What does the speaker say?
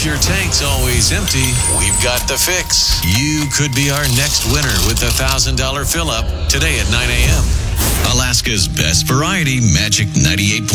your tank's always empty, we've got the fix. You could be our next winner with the $1,000 fill-up today at 9 a.m. Alaska's best variety, Magic 98.9.